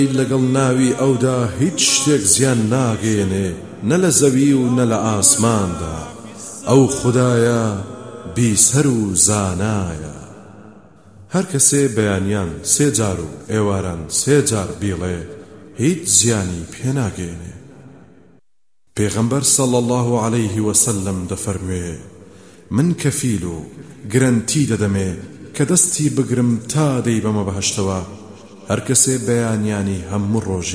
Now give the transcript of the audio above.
لەگەڵ ناوی ئەودا هیچ شتێک زیان ناگەێنێ نە لە زەوی و نە لە ئاسماندا ئەو خودایە بیسەر و زانایە. هەر کەسێ بەیانیان سێ جار و ئێواران سێ جار بیڵێ هیچ زیانی پێناگەێنێ. پێغەمبەر صلی الله عليه وسلم دەفەرموێ من کەفیل و گرنتی دەدەمێ کە دەستی بگرم تا دەی بەمە بەهەشتەوە هەر کەسێ بەیانیانی هەموو ڕۆژێ